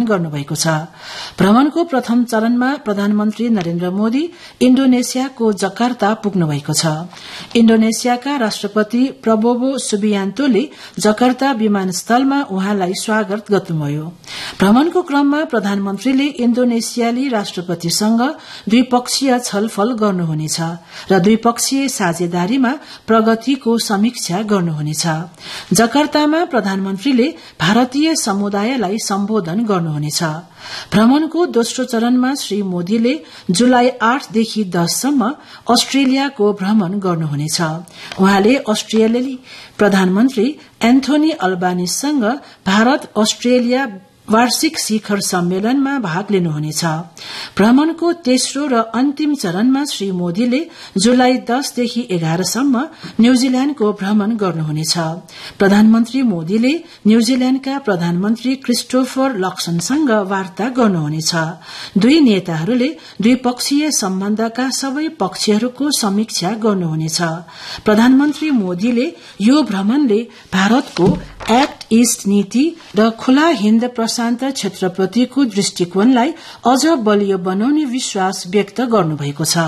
गर्नुभएको छ। भ्रमणको प्रथम चरणमा प्रधानमन्त्री नरेन्द्र मोदी इण्डोनेसियाको जकार्ता पुग्नु भएको छ। इण्डोनेसियाका राष्ट्रपति प्रबोवो सुबियान्तोले जकार्ता विमानस्थलमा उहाँलाई स्वागत गर्नुभयो। भ्रमणको क्रममा प्रधानमन्त्रीले इण्डोनेसियाली राष्ट्रपतिसँग द्विपक्षीय छलफल गर्नुहुनेछ र द्विपक्षीय साझेदारीमा प्रगतिको समीक्षा गर्नुहुनेछ। जकार्तामा प्रधानमन्त्रीले भारतीय समुदायलाई सम्बोधन गर्नुहुनेछ। भ्रमणको दोस्रो चरणमा श्री मोदीले जुलाई 8 देखि 10 सम्म अस्ट्रेलियाको भ्रमण गर्नुहुनेछ। उहाँले अस्ट्रेलियाली प्रधानमन्त्री एन्थोनी अल्बानीसँग भारत अस्ट्रेलिया वार्षिक शिखर सम्मेलनमा भाग लिनुहुनेछ। भ्रमणको तेस्रो र अन्तिम चरणमा श्री मोदीले जुलाई 10 देखि 11 सम्म न्यूजील्याण्डको भ्रमण गर्नुहुनेछ। प्रधानमन्त्री मोदीले न्यूजील्याण्डका प्रधानमन्त्री क्रिस्टोफर लक्सनसँग वार्ता गर्नुहुनेछ। दुई नेताहरूले द्विपक्षीय सम्बन्धका सबै पक्षहरूको समीक्षा गर्नुहुनेछ। प्रधानमन्त्री मोदीले यो भ्रमणले भारतको एक्ट ईस्ट नीति र खुला हिन्द प्रशान्त क्षेत्रप्रतिको दृष्टिकोणलाई अझ बलियो बनाउने विश्वास व्यक्त गर्नुभएको छ।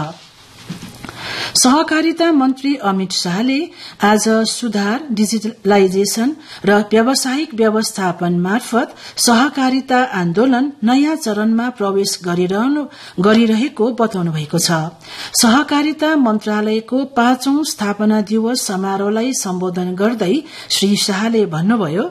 सहकारिता मन्त्री अमित शाहले आज सुधार, डिजिटलाइजेशन र व्यावसायिक व्यवस्थापन मार्फत सहकारिता आन्दोलन नयाँ चरणमा प्रवेश गरिरहेको बताउनु भएको छ। सहकारिता मन्त्रालयको 5औं स्थापना दिवस समारोहलाई सम्बोधन गर्दै श्री शाहले भन्नुभयो,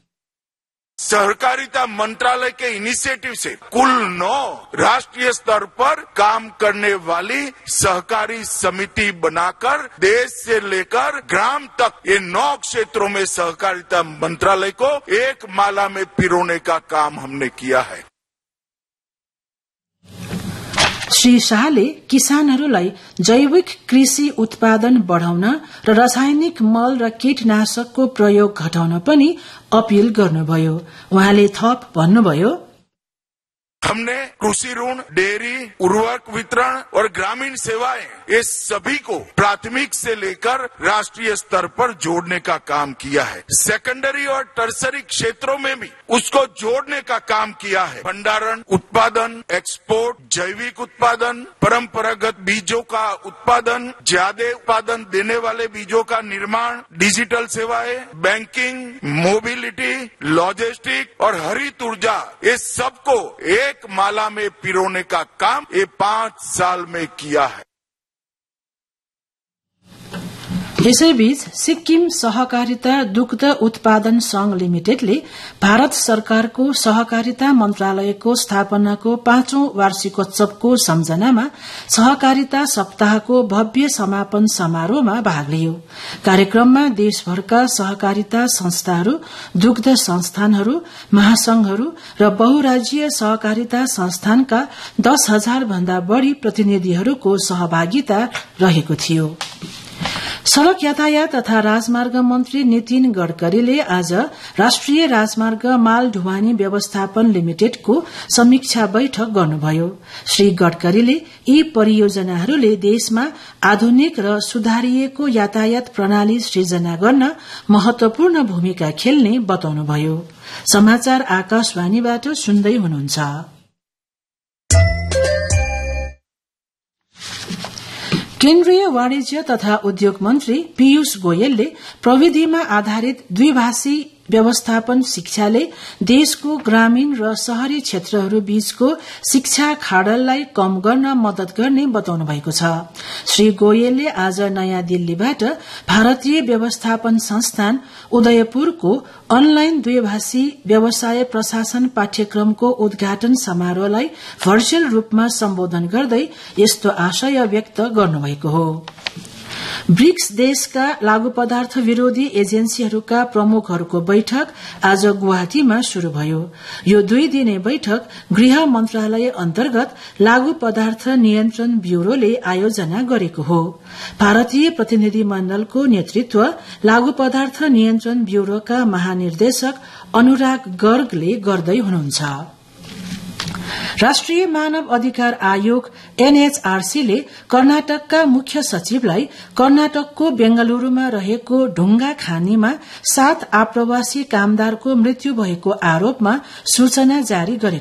सहकारिता मंत्रालय के इनिशिएटिव से कुल 9 राष्ट्रीय स्तर पर काम करने वाली सहकारी समिति बनाकर देश से लेकर ग्राम तक ये 9 क्षेत्रों में सहकारिता मंत्रालय को एक माला में पिरोने का काम हमने किया है। श्री शाहले किसानहरूलाई जैविक कृषि उत्पादन बढ़ाउन र रासायनिक मल र कीटनाशकको प्रयोग घटाउन पनि अपील गर्नुभयो। उहाँले थप भन्नुभयो, हमने कृषि ऋण, डेयरी, उर्वरक वितरण और ग्रामीण सेवाएं ये सभी को प्राथमिक से लेकर राष्ट्रीय स्तर पर जोड़ने का काम किया है। सेकेंडरी और टर्सरी क्षेत्रों में भी उसको जोड़ने का काम किया है। भंडारण, उत्पादन, एक्सपोर्ट, जैविक उत्पादन, परंपरागत बीजों का उत्पादन, ज्यादा उत्पादन देने वाले बीजों का निर्माण, डिजिटल सेवाएं, बैंकिंग, मोबिलिटी, लॉजिस्टिक और हरित ऊर्जा, ये सबको एक माला में पिरोने का काम ये 5 साल में किया है। यसैबीच सिक्किम सहकारिता दुग्ध उत्पादन संघ लिमिटेडले भारत सरकारको सहकारिता मन्त्रालयको स्थापनाको 5औं वार्षिकोत्सवको सम्झनामा सहकारिता सप्ताहको भव्य समापन समारोहमा भाग लियो। कार्यक्रममा देशभरका सहकारिता संस्थाहरू, दुग्ध संस्थानहरू, महासंघहरू र बहुराज्यीय सहकारिता संस्थानका 10,000 भन्दा बढ़ी प्रतिनिधिहरूको सहभागिता रहेको थियो। सड़क यातायात तथा राजमार्ग मन्त्री नितिन गडकरीले आज राष्ट्रिय राजमार्ग माल ढुवानी व्यवस्थापन लिमिटेडको समीक्षा बैठक गर्नुभयो। श्री गडकरीले यी परियोजनाहरूले देशमा आधुनिक र सुधारिएको यातायात प्रणाली सृजना गर्न महत्वपूर्ण भूमिका खेल्ने बताउनुभयो। समाचार आकाशवाणीबाट सुन्दै हुनुहुन्छ। केन्द्रीय वाणिज्य तथा उद्योग मन्त्री पीयूष गोयलले प्रविधिमा आधारित द्विभाषी व्यवस्थापन शिक्षाले देशको ग्रामीण र शहरी क्षेत्रहरू बीचको शिक्षा खाडललाई कम गर्न मदत गर्ने बताउनु भएको छ। श्री गोयलले आज नयाँ दिल्लीबाट भारतीय व्यवस्थापन संस्थान उदयपुरको अनलाइन द्विभाषी व्यवसाय प्रशासन पाठ्यक्रमको उद्घाटन समारोहलाई भर्चुअल रूपमा सम्बोधन गर्दै यस्तो आशय व्यक्त गर्नुभएको हो। ब्रिक्स देशका लागू पदार्थ विरोधी एजेन्सीहरूका प्रमुखहरूको बैठक आज गुवाहाटीमा शुरू भयो। यो 2 दिने बैठक गृह मन्त्रालय अन्तर्गत लागू पदार्थ नियन्त्रण ब्यूरोले आयोजना गरेको हो। भारतीय प्रतिनिधि मण्डलको नेतृत्व लागू पदार्थ नियन्त्रण ब्यूरोका महानिर्देशक अनुराग गर्गले गर्दै हुनुहुन्छ। राष्ट्रिय मानव अधिकार आयोग एनएचआरसीले कर्नाटकका मुख्य सचिवलाई कर्नाटकको बेंगलुरूमा रहेको ढुंगा खानीमा 7 आप्रवासी कामदारको मृत्यु भएको आरोपमा सूचना जारी गरेको